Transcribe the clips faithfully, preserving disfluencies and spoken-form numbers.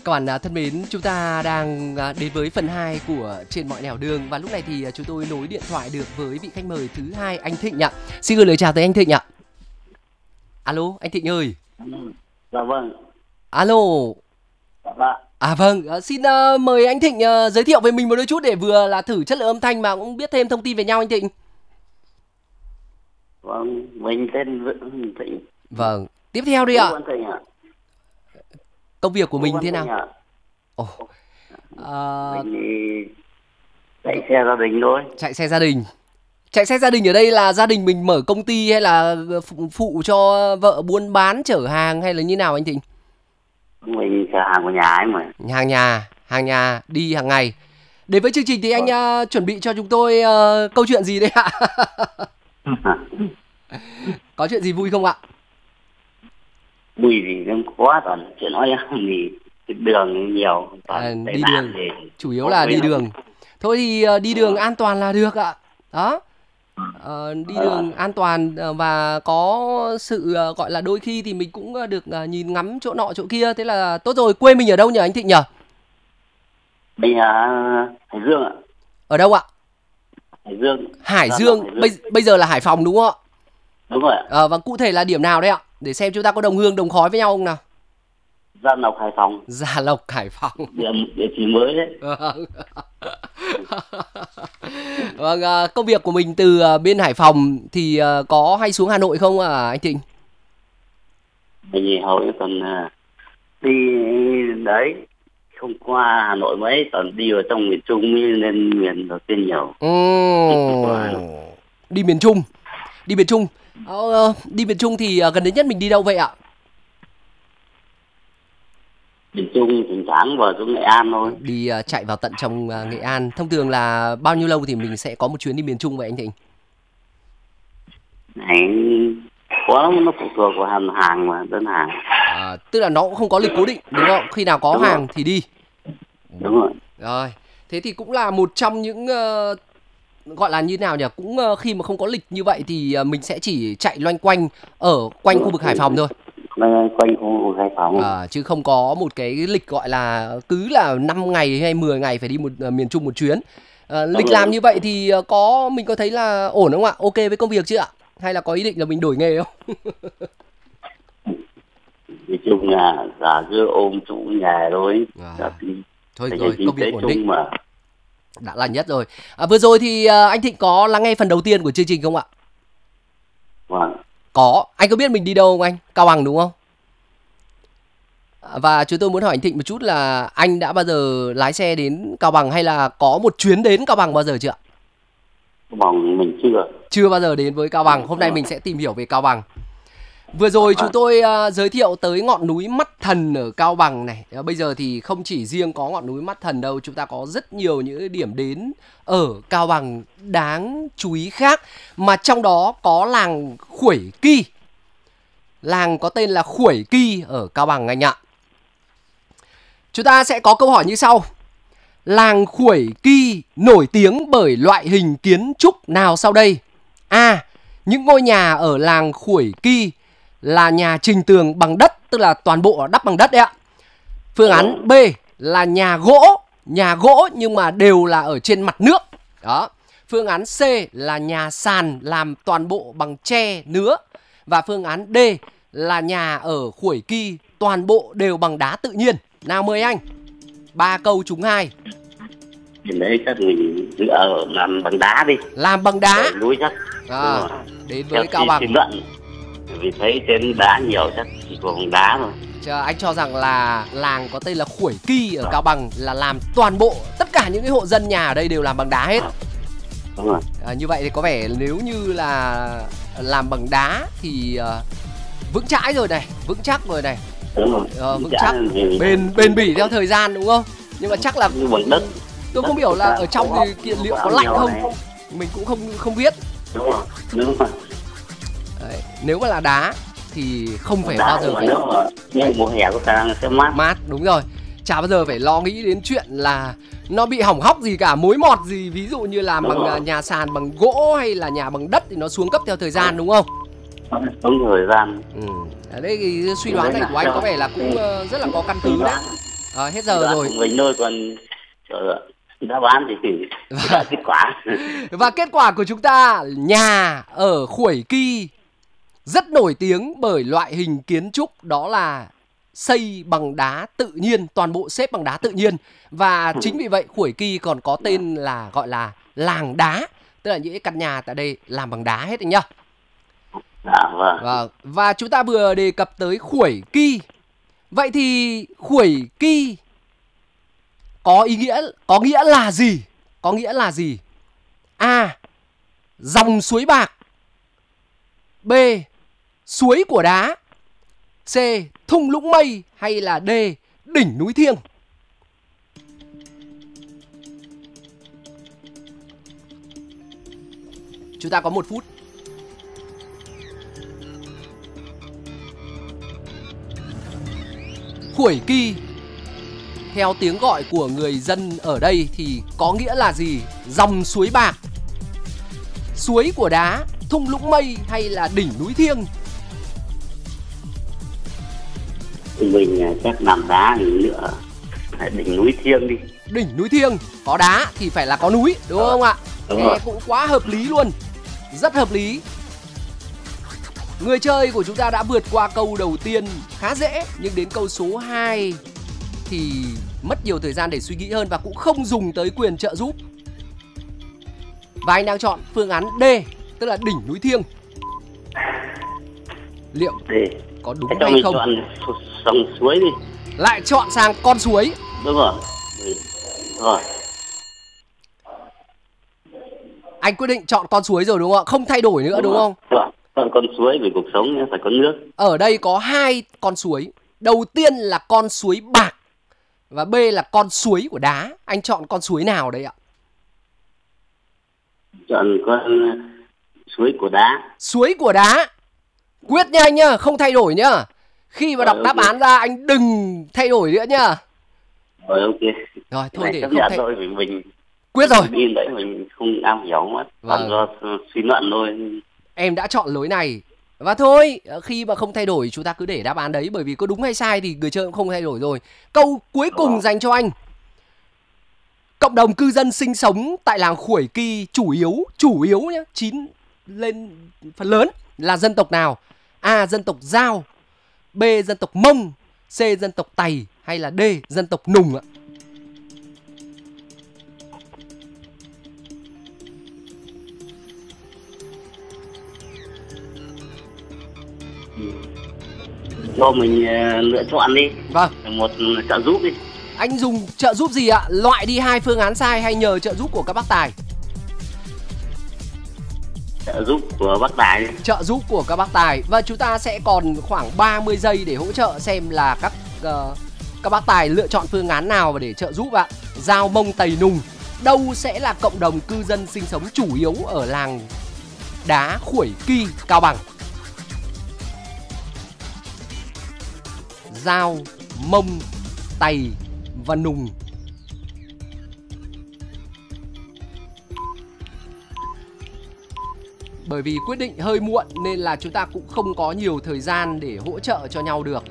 Các bạn à, thân mến, chúng ta đang à, đến với phần hai của Trên Mọi Nẻo Đường. Và lúc này thì à, chúng tôi nối điện thoại được với vị khách mời thứ hai, anh Thịnh ạ. Xin gửi lời chào tới anh Thịnh ạ. Alo, anh Thịnh ơi. Dạ vâng. Alo. Dạ. À vâng, à, xin uh, mời anh Thịnh uh, giới thiệu về mình một đôi chút để vừa là thử chất lượng âm thanh mà cũng biết thêm thông tin về nhau anh Thịnh. Vâng, mình tên Vĩnh Thịnh. Vâng, tiếp theo đi ạ. Vũ Văn Thịnh ạ. Công việc của Vũ mình Văn thế Thịnh nào? ạ. Ồ. À, Mình thì chạy xe gia đình thôi. chạy xe gia đình. Chạy xe gia đình ở đây là gia đình mình mở công ty hay là phụ, phụ cho vợ buôn bán chở hàng hay là như nào anh Thịnh? Mình chở hàng của nhà ấy mà. Hàng nhà, hàng nhà đi hàng ngày. Đến với chương trình thì anh Vâng. uh, chuẩn bị cho chúng tôi uh, câu chuyện gì đấy ạ? Có chuyện gì vui không ạ? Vui gì không có, toàn chuyện nói thì đường nhiều, toàn À, tệ đi nạn đường, thì chủ yếu có là quên đi không? đường. Thôi thì uh, đi đường an toàn là được ạ. Đó. Ờ, đi đường an toàn uh, và có sự uh, gọi là đôi khi thì mình cũng uh, được uh, nhìn ngắm chỗ nọ chỗ kia. Thế là tốt rồi. Quê mình ở đâu nhỉ anh Thịnh nhỉ? Mình ở Hải Dương ạ. Ở đâu ạ? Hải Dương. Hải Dạ, Dương, Hải Dương. Bây, bây giờ là Hải Phòng đúng không ạ? Đúng rồi ạ. Ờ, và cụ thể là điểm nào đấy ạ? Để xem chúng ta có đồng hương đồng khói với nhau không nào. Gia Lộc, Hải Phòng. Gia Lộc, Hải Phòng. Địa, địa chỉ mới đấy. Vâng. Vâng, à, công việc của mình từ à, bên Hải Phòng thì à, có hay xuống Hà Nội không à, anh Thịnh? Mình thì hầu như tuần à, đi đấy, không qua Hà Nội mấy, toàn đi vào trong miền Trung mới lên miền đầu tiên nhiều. Ồ, đi miền Trung. Đi miền Trung. Ờ, đi miền Trung thì à, gần đến nhất mình đi đâu vậy ạ? Miền Trung thỉnh thoảng vào xuống Nghệ An thôi. Đi à, chạy vào tận trong à, Nghệ An. Thông thường là bao nhiêu lâu thì mình sẽ có một chuyến đi miền Trung vậy anh Thịnh? Này, có nó phụ thuộc vào hàng hàng mà, đơn hàng. À, tức là nó cũng không có lịch cố định đúng không? Khi nào có Đúng hàng rồi. thì đi. Đúng rồi. Rồi, thế thì cũng là một trong những uh, gọi là như nào nhỉ? Cũng uh, khi mà không có lịch như vậy thì uh, mình sẽ chỉ chạy loanh quanh ở quanh khu vực Hải Phòng thôi. Quanh quanh khu vực Hải Phòng. À, chứ không có một cái lịch gọi là cứ là năm ngày hay mười ngày phải đi một uh, miền Trung một chuyến. Uh, lịch làm như vậy thì uh, có mình có thấy là ổn không ạ? Ok với công việc chưa ạ? Hay là có ý định là mình đổi nghề không? Nói chung là giả dưa ôm chủ nhà thôi. À, thôi Thì rồi, công việc ổn định mà. đã là nhất rồi. À, vừa rồi thì uh, anh Thịnh có lắng nghe phần đầu tiên của chương trình không ạ? Vâng. Có. Anh có biết mình đi đâu không anh? Cao Bằng đúng không? Và chúng tôi muốn hỏi anh Thịnh một chút là anh đã bao giờ lái xe đến Cao Bằng hay là có một chuyến đến Cao Bằng bao giờ chưa ạ? Cao Bằng mình chưa. Chưa bao giờ đến với Cao Bằng. Hôm nay mình sẽ tìm hiểu về Cao Bằng. Vừa rồi chúng tôi uh, giới thiệu tới ngọn núi Mắt Thần ở Cao Bằng này. uh, Bây giờ thì không chỉ riêng có ngọn núi Mắt Thần đâu, chúng ta có rất nhiều những điểm đến ở Cao Bằng đáng chú ý khác. Mà trong đó có làng Khuổi Kỳ. Làng có tên là Khuổi Kỳ ở Cao Bằng anh ạ. Chúng ta sẽ có câu hỏi như sau. Làng Khuổi Kỳ nổi tiếng bởi loại hình kiến trúc nào sau đây? A. Những ngôi nhà ở làng Khuổi Kỳ là nhà trình tường bằng đất, tức là toàn bộ đắp bằng đất đấy ạ. Phương án B là nhà gỗ, nhà gỗ nhưng mà đều là ở trên mặt nước. Đó. Phương án C là nhà sàn làm toàn bộ bằng tre, nứa. Và phương án D là nhà ở Khuổi Kỳ toàn bộ đều bằng đá tự nhiên. Nào mời anh. Ba câu trúng hai. Đến đấy chắc mình giữ ở làm bằng đá đi. Làm bằng đá. Ở núi chắc. À, đến với Cao Bằng. Luận. Vì thấy trên đá nhiều chắc chỉ có bằng đá thôi. Chờ, anh cho rằng là làng có tên là Khuổi Kỳ ở Cao Bằng là làm toàn bộ tất cả những cái hộ dân nhà ở đây đều làm bằng đá hết. Đúng rồi. À, như vậy thì có vẻ nếu như là làm bằng đá thì uh, vững chãi rồi này, vững chắc rồi này. Đúng rồi. Uh, vững chắc, bền bền bỉ theo thời gian đúng không? Nhưng mà chắc là bằng đất. Tôi không hiểu là ở trong thì kiện liệu có lạnh không? Mình cũng không không biết. Đúng rồi. Đúng rồi. Đấy, nếu mà là đá thì không phải bao giờ phải nhưng mùa hè có khả năng sẽ mát. Mát, đúng rồi. Chả bao giờ phải lo nghĩ đến chuyện là nó bị hỏng hóc gì cả, mối mọt gì, ví dụ như làm bằng rồi. Nhà sàn bằng gỗ hay là nhà bằng đất thì nó xuống cấp theo thời gian đúng không? Đúng thời gian. Ừ. Ở đây thì suy đoán này của anh có vẻ là cũng rất là có căn cứ đấy. À, hết giờ rồi. Mình thôi còn đáp án thì đã kết quả. Và kết quả của chúng ta, nhà ở Khuổi Kỳ rất nổi tiếng bởi loại hình kiến trúc đó là xây bằng đá tự nhiên, toàn bộ xếp bằng đá tự nhiên. Và chính vì vậy Khuổi Kỳ còn có tên là gọi là làng đá, tức là những căn nhà tại đây làm bằng đá hết anh nhá. Dạ vâng. Và, và chúng ta vừa đề cập tới Khuổi Kỳ. Vậy thì Khuổi Kỳ có ý nghĩa có nghĩa là gì? Có nghĩa là gì? A. Dòng suối bạc. B. Suối của đá. C. Thung lũng mây. Hay là D. Đỉnh núi thiêng. Chúng ta có một phút. Khuổi Kỳ theo tiếng gọi của người dân ở đây thì có nghĩa là gì? Dòng suối bạc, suối của đá, thung lũng mây hay là đỉnh núi thiêng? Mình chắc làm đá thì nữa đỉnh núi thiêng đi. Đỉnh núi thiêng, có đá thì phải là có núi, đúng không ạ? Đúng Nghe rồi. cũng quá hợp lý luôn. Rất hợp lý. Người chơi của chúng ta đã vượt qua câu đầu tiên khá dễ, nhưng đến câu số hai thì mất nhiều thời gian để suy nghĩ hơn và cũng không dùng tới quyền trợ giúp. Và anh đang chọn phương án D, tức là đỉnh núi thiêng. Liệu Để có đúng cho hay mình không? chọn sông suối đi. Lại chọn sang con suối. Đúng rồi. Rồi. Anh quyết định chọn con suối rồi đúng không ạ? Không thay đổi nữa đúng, đúng không? Chọn, chọn con suối vì cuộc sống phải có nước. Ở đây có hai con suối. Đầu tiên là con suối bạc và B là con suối của đá. Anh chọn con suối nào đây ạ? Chọn con suối của đá. Suối của đá. Quyết nha anh nhá, không thay đổi nhá. Khi mà đọc Rồi, đáp okay. án ra anh đừng thay đổi nữa nhá. Rồi ok. Rồi thôi để chấp không nhận thay... thôi vì mình Quyết rồi. Đi đấy mình không am hiểu mất. Vâng. Toàn do suy luận thôi. Em đã chọn lối này. Và thôi, khi mà không thay đổi chúng ta cứ để đáp án đấy. Bởi vì có đúng hay sai thì người chơi cũng không thay đổi rồi. Câu cuối cùng dành cho anh. Cộng đồng cư dân sinh sống tại làng Khuổi Kỳ chủ yếu, chủ yếu nhá, chín lên phần lớn là dân tộc nào? A. Dân tộc Dao. B. Dân tộc Mông. C. Dân tộc Tày. Hay là D. Dân tộc Nùng ạ? Cho mình uh, lựa chọn đi. Vâng. Một trợ giúp đi. Anh dùng trợ giúp gì ạ? Loại đi hai phương án sai hay nhờ trợ giúp của các bác tài? Trợ giúp của bác tài. Trợ giúp của các bác tài. Và chúng ta sẽ còn khoảng ba mươi giây để hỗ trợ xem là các uh, các bác tài lựa chọn phương án nào và để trợ giúp ạ. Dao, Mông, Tày, Nùng. Đâu sẽ là cộng đồng cư dân sinh sống chủ yếu ở làng đá Khuổi Kỳ, Cao Bằng? Dao, Mông, Tày và Nùng. Bởi vì quyết định hơi muộn nên là chúng ta cũng không có nhiều thời gian để hỗ trợ cho nhau được.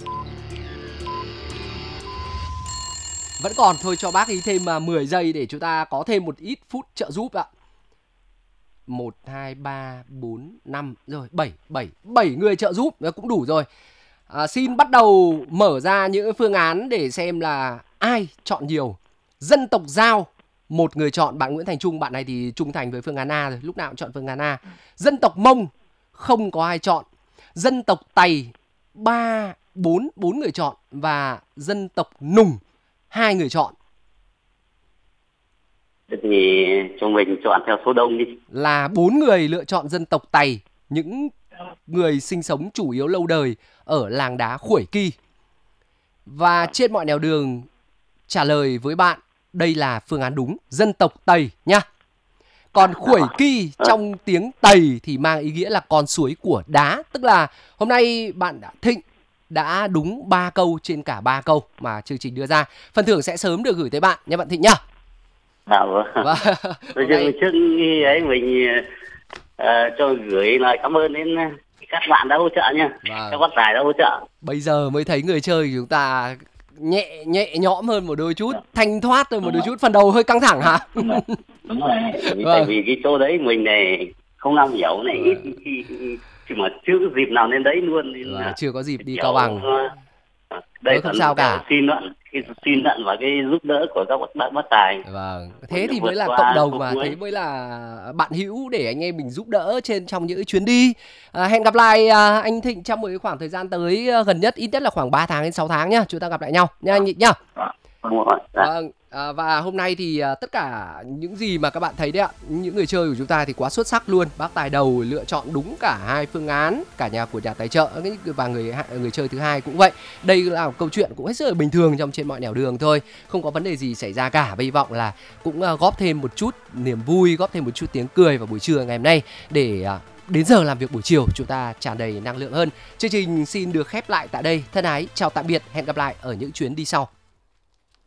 Vẫn còn, thôi cho bác ý thêm mười giây để chúng ta có thêm một ít phút trợ giúp ạ. một, hai, ba, bốn, năm, rồi bảy, bảy, bảy người trợ giúp cũng đủ rồi. À, xin bắt đầu mở ra những phương án để xem là ai chọn nhiều. Dân tộc Dao, một người chọn, bạn Nguyễn Thành Trung. Bạn này thì trung thành với phương án A rồi, lúc nào cũng chọn phương án A. Dân tộc Mông, không có ai chọn. Dân tộc Tày, ba, bốn, bốn người chọn. Và dân tộc Nùng, hai người chọn. Thế thì cho mình chọn theo số đông đi. Là bốn người lựa chọn dân tộc Tày, những người sinh sống chủ yếu lâu đời ở làng đá Khuổi Kỳ. Và trên mọi nẻo đường trả lời với bạn, đây là phương án đúng, dân tộc Tày nhá. Còn Khuổi Kỳ trong tiếng Tày thì mang ý nghĩa là con suối của đá. Tức là hôm nay bạn đã Thịnh đã đúng ba câu trên cả ba câu mà chương trình đưa ra. Phần thưởng sẽ sớm được gửi tới bạn nha bạn Thịnh nhá. À vâng. Bây giờ trước khi ấy mình uh, cho gửi lời cảm ơn đến các bạn đã hỗ trợ nha. Vâng. Các bác tài đã hỗ trợ. Bây giờ mới thấy người chơi chúng ta nhẹ nhẹ nhõm hơn một đôi chút, thanh thoát hơn một đôi chút, phần đầu hơi căng thẳng hả? Đúng rồi, đúng rồi. Vì, Vâng. tại vì cái chỗ đấy mình này không am hiểu này, ít khi chỉ mà chưa có dịp nào lên đấy luôn nên Vâng, là chưa có dịp đi kiểu, Cao Bằng. ờ, đây Thôi không còn sao kiểu cả. xin mượn cái xin mượn và cái giúp đỡ của các bác bác tài. Vâng, thế Mình thì vượt mới là qua cộng đồng khúc mà, cuối. thế mới là bạn hữu để anh em mình giúp đỡ trên trong những cái chuyến đi. À, hẹn gặp lại à, anh Thịnh trong một cái khoảng thời gian tới à, gần nhất, ít nhất là khoảng ba tháng đến sáu tháng nhá. Chúng ta gặp lại nhau nha anh Nhị nhá. Đúng rồi. Dạ. Vâng, à, và hôm nay thì à, tất cả những gì mà các bạn thấy đấy ạ, những người chơi của chúng ta thì quá xuất sắc luôn. Bác tài đầu lựa chọn đúng cả hai phương án, cả nhà của nhà tài trợ và người hạ- người chơi thứ hai cũng vậy. Đây là một câu chuyện cũng hết sức là bình thường trong trên mọi nẻo đường thôi, không có vấn đề gì xảy ra cả. Và hy vọng là cũng à, góp thêm một chút niềm vui, góp thêm một chút tiếng cười vào buổi trưa ngày hôm nay để à, đến giờ làm việc buổi chiều chúng ta tràn đầy năng lượng hơn. Chương trình xin được khép lại tại đây. Thân ái chào tạm biệt, hẹn gặp lại ở những chuyến đi sau.